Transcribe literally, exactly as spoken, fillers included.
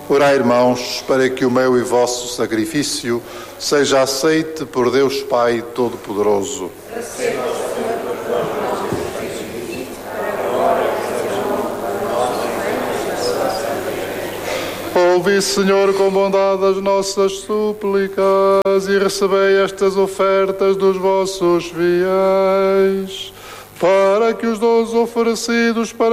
Orai, irmãos, para que o meu e vosso sacrifício seja aceite por Deus Pai Todo-Poderoso. Ouvi, Senhor, com bondade as nossas súplicas e recebei estas ofertas dos vossos fiéis, para que os dons oferecidos para